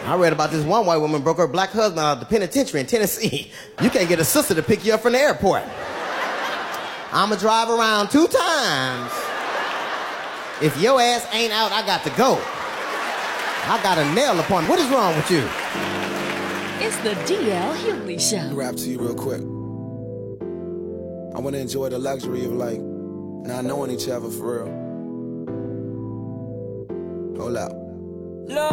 I read about this one white woman broke her black husband out of the penitentiary in Tennessee. You can't get a sister to pick you up from the airport. I'ma drive around 2 times. If your ass ain't out, I got to go. I got a nail appointment. What is wrong with you? It's the DL Hughley Show. Let me rap to you real quick. I want to enjoy the luxury of like not knowing each other for real. Hold up.